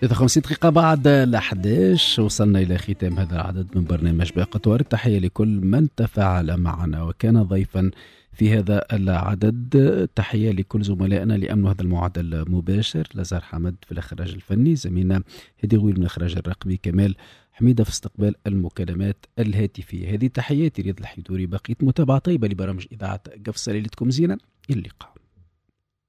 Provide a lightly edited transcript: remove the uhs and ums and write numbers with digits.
53 دقيقة بعد 11 وصلنا إلى ختام هذا العدد من برنامج باقة ورد. تحية لكل من تفاعل معنا وكان ضيفا في هذا العدد. تحية لكل زملائنا اللي أمنوا هذا الموعد المباشر. لازار حمد في الإخراج الفني، زميلنا هدي غويل من الإخراج الرقمي، كمال حميدة في استقبال المكالمات الهاتفية. هذه تحياتي رياض الحيدوري. بقيت متابعة طيبة لبرامج إذاعة قفصة. ليلتكم زينة، إلى اللقاء.